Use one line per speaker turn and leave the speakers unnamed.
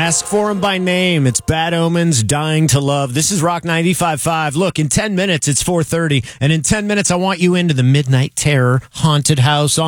Ask for him by name. It's Bad Omens, Dying to Love. This is Rock 95.5. Look, in 10 minutes, it's 4:30. And in 10 minutes, I want you into the Midnight Terror haunted house